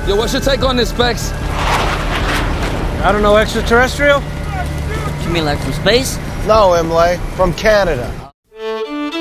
Yo, what's your take on this, Specs? I don't know, extraterrestrial? You mean like from space? No, Imlay, from Canada.